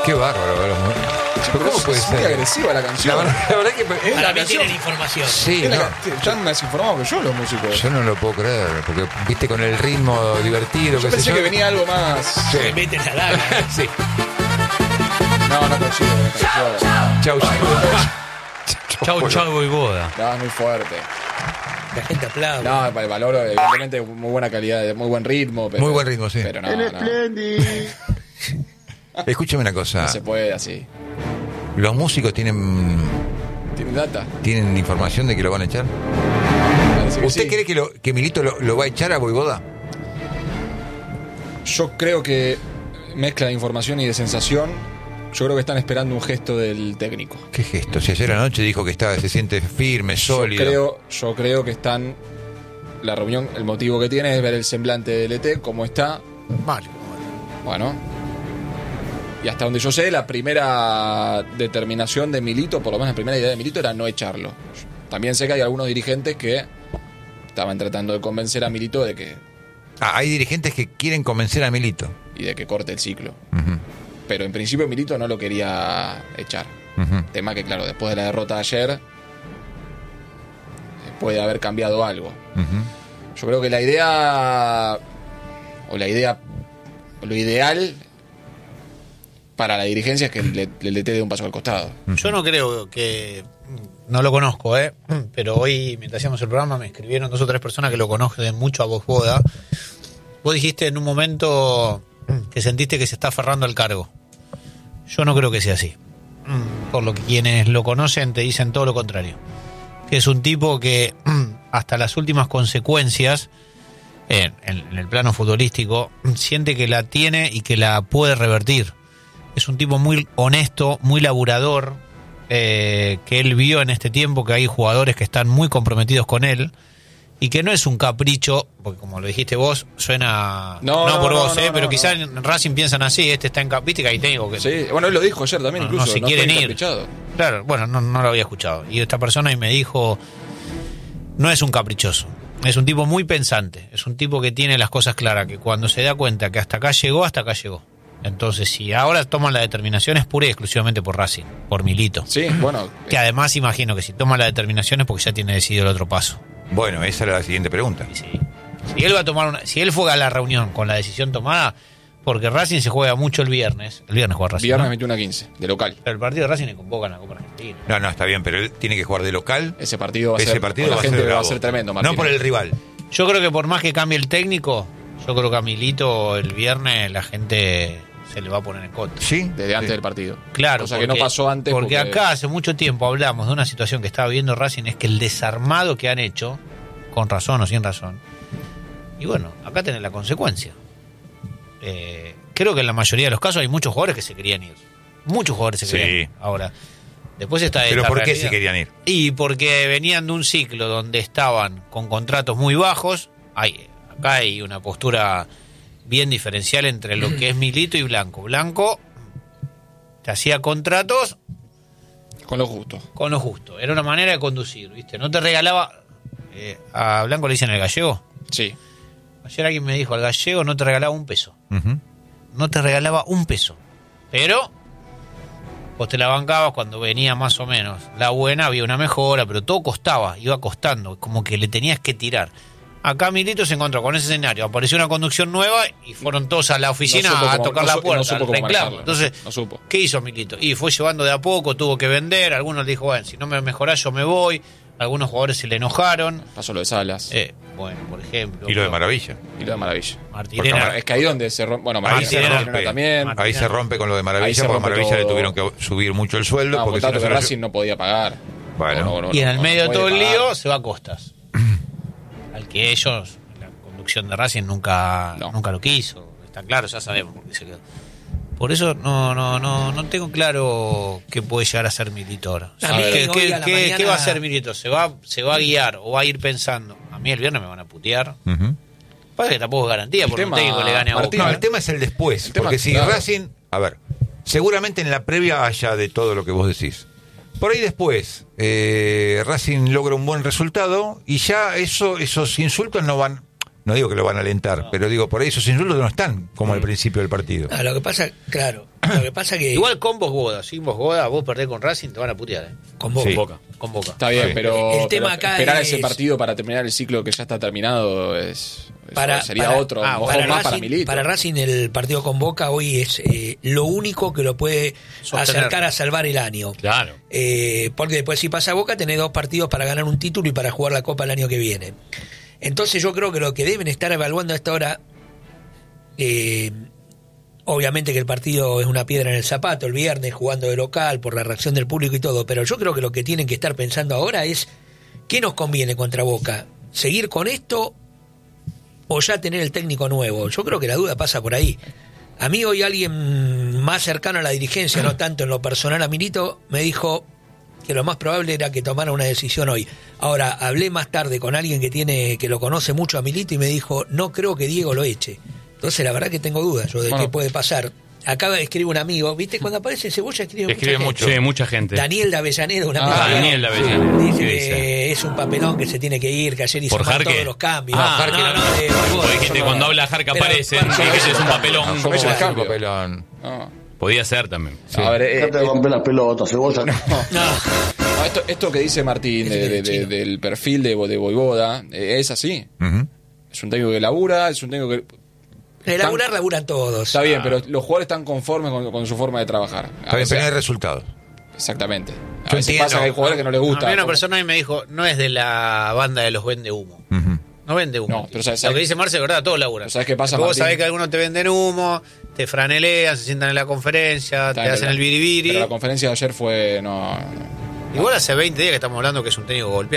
Qué bárbaro. ¿Pero cómo puede Es muy ser? agresiva la canción. La verdad que... Para mí tienen información. Sí, no. Están más informados que yo los músicos. Yo no lo puedo creer, porque viste con el ritmo divertido. Yo pensé que venía algo más. Sí. Se meten la daga. Sí. No coincido con esta canción. Chau, Chau, chau, Voivoda. No, es muy fuerte. La gente aplaude. No, valoro, evidentemente, muy buena calidad, muy buen ritmo. Pero, Muy buen ritmo, sí. Pero no, Escúchame una cosa. no se puede así. ¿Los músicos tienen ¿Tiene data? información de que lo van a echar? Parece que ¿Usted sí. cree que Milito lo va a echar a Voivoda? Yo creo que mezcla de información y de sensación. Yo creo que están esperando un gesto del técnico. ¿Qué gesto? Si ayer anoche dijo que se siente firme, sólido. Yo creo que están. La reunión, el motivo que tiene es ver el semblante del ET, cómo está. Vale. Bueno. Y hasta donde yo sé, la primera determinación de Milito, por lo menos la primera idea de Milito, era no echarlo. También sé que hay algunos dirigentes que estaban tratando de convencer a Milito de que. Hay dirigentes que quieren convencer a Milito. Y de que corte el ciclo. Ujú, Pero en principio Milito no lo quería echar. ujú. Tema que, claro, después de la derrota de ayer puede haber cambiado algo. Ujú. Yo creo que la idea o lo ideal para la dirigencia es que el DT dé un paso al costado. Yo no creo que... No lo conozco, pero hoy, mientras hacíamos el programa, me escribieron 2 o 3 personas que lo conocen mucho a Voivoda. Vos dijiste en un momento que sentiste que se está aferrando al cargo. Yo no creo que sea así. Por lo que quienes lo conocen te dicen todo lo contrario. Que es un tipo que hasta las últimas consecuencias, en el plano futbolístico, siente que la tiene y que la puede revertir. Es un tipo muy honesto, muy laburador, que él vio en este tiempo que hay jugadores que están muy comprometidos con él y que no es un capricho, porque como lo dijiste vos, suena no por vos, pero quizás en Racing piensan así, este está en viste que hay técnico que Sí, bueno, él lo dijo ayer también, incluso. no se quieren estoy ir. encaprichado. Claro, bueno, no lo había escuchado. Y esta persona y me dijo, no es un caprichoso, es un tipo muy pensante, es un tipo que tiene las cosas claras, que cuando se da cuenta que hasta acá llegó. Entonces, si ahora toman la determinación es pura y exclusivamente por Racing, por Milito. Sí, bueno. Que además imagino que si toma la determinación es porque ya tiene decidido el otro paso. Bueno, esa era la siguiente pregunta. Y sí. Si él va a tomar si él fue a la reunión con la decisión tomada, porque Racing se juega mucho el viernes juega Racing. Viernes ¿no? 21 a 15, de local. Pero el partido de Racing le convocan a la Copa Argentina. No, está bien, pero él tiene que jugar de local. Ese partido va a Ese ser. partido la va a gente ser va a bravo. ser tremendo, Martín. No por el rival. Yo creo que por más que cambie el técnico, yo creo que a Milito el viernes la gente se le va a poner en contra. ¿Sí? Desde antes Sí. del partido. Claro, Cosa que no pasó antes. Porque acá hace mucho tiempo hablamos de una situación que estaba viendo Racing, es que el desarmado que han hecho, con razón o sin razón, y bueno, acá tenés la consecuencia. Creo que en la mayoría de los casos hay muchos jugadores que se querían ir. Muchos jugadores se querían ir. Ahora, después está ¿Pero esta por qué realidad. se querían ir? Y porque venían de un ciclo donde estaban con contratos muy bajos. Acá hay una postura bien diferencial entre lo que es Milito y Blanco. Blanco te hacía contratos Con lo justo. con lo justo. Era una manera de conducir, ¿viste? No te regalaba... a Blanco le dicen el gallego. Sí. Ayer alguien me dijo, al gallego no te regalaba un peso. Ujú. No te regalaba un peso. Pero vos te la bancabas cuando venía más o menos la buena, había una mejora, pero todo costaba, iba costando, como que le tenías que tirar. Acá Milito se encontró con ese escenario, apareció una conducción nueva y fueron todos a la oficina No supo a cómo- tocar no la su- puerta, no supo al cómo reclamo. manejarlo. Entonces, No supo. ¿qué hizo Milito? Y fue llevando de a poco, tuvo que vender, algunos le dijo, bueno, si no me mejorás yo me voy, algunos jugadores se le enojaron. Pasó lo de Salas. Bueno, por ejemplo. Y lo de Maravilla. Y lo de Maravilla. Martirena. Es que ahí donde se rompe. Bueno, Ahí Maravilla se se rompe. rompe también. Ahí se rompe con lo de Ahí Maravilla, se porque a rompe Maravilla le todo. tuvieron que subir mucho el sueldo. No, porque si no contrato se que lo- Racing no podía pagar. Bueno. Y en el medio de puede todo el pagar. lío se va a Costas. Al que ellos, la conducción de Racing nunca lo quiso. Está claro, ya sabemos por qué se quedó. Por eso no tengo claro qué puede llegar a ser Milito ahora. A mí, ¿Qué, hoy qué- a la qué- mañana- qué va a hacer Milito? ¿Se va a guiar o va a ir pensando? A mí el viernes me van a putear. Ujú. Pasa que tampoco es garantía El porque un tema, técnico le gane a Martín, No, Boca. el tema es el después. El tema, Porque si claro. Racing. A ver, seguramente en la previa haya de todo lo que vos decís. Por ahí después, Racing logra un buen resultado y ya esos insultos no van No digo que lo van a alentar, pero digo, por ahí esos insultos no están como al principio del partido. Lo que pasa, claro, lo que pasa que Igual con vos Boda, sin vos Boda, vos perdés con Racing, te van a putear, con vos, Sí. Boca. con Boca. Está bien, Sí. pero, El tema pero acá esperar es- ese partido para terminar el ciclo que ya está terminado sería otro, Ah, mejor para más para Racing, Milito. para Racing el partido con Boca hoy es lo único que lo puede Sostener. acercar a salvar el año. Claro. Porque después si pasa Boca tenés 2 partidos para ganar un título y para jugar la Copa el año que viene. Entonces yo creo que lo que deben estar evaluando a esta hora, obviamente que el partido es una piedra en el zapato, el viernes jugando de local por la reacción del público y todo, pero yo creo que lo que tienen que estar pensando ahora es ¿qué nos conviene contra Boca? ¿Seguir con esto o ya tener el técnico nuevo? Yo creo que la duda pasa por ahí. A mí hoy alguien más cercano a la dirigencia, no tanto en lo personal a Milito, me dijo que lo más probable era que tomara una decisión hoy. Ahora, hablé más tarde con alguien que lo conoce mucho a Milito y me dijo, no creo que Diego lo eche. Entonces, la verdad que tengo dudas yo de Bueno. qué puede pasar. Acá escribe un amigo, ¿viste? Cuando aparece Cebolla escribe Escribe mucha mucho. gente. Sí, mucha gente. Daniel de Avellaneda, un amigo. Daniel de Avellaneda. Dice ¿Qué que dice? es un papelón que se tiene que ir, que ayer hizo ¿Por mal Jarque? todos los cambios. Jarque no. Porque dijiste, cuando habla Jarque Pero, aparecen, bueno, y que es un No, papelón. ¿cómo Eso va es a ser un cambio. papelón? No. Podía ser también. A ver, Dejate de romper las pelotas, Cebolla. No. no, esto que dice Martín Chino. del perfil de Voivoda es así. Ujú. Es un técnico que labura, es un técnico que... De laburan todos. Está bien, pero los jugadores están conformes con su forma de trabajar. Está bien, pero no hay resultados. Exactamente. A Yo veces entiendo. pasa que hay jugadores que no les gusta. A mí una como- persona ahí me dijo, no es de la banda de los vende humo. Ujú. No vende humo. No, pero ¿sabes? Lo que dice Marce es verdad, todos laburan. Pero ¿sabes qué pasa, Vos Martín? sabés que algunos te venden humo, te franelean, se sientan en la conferencia, Está te bien, hacen pero- el biribiri. Pero la conferencia de ayer fue... No, Igual hace 20 días que estamos hablando que es un técnico golpeado.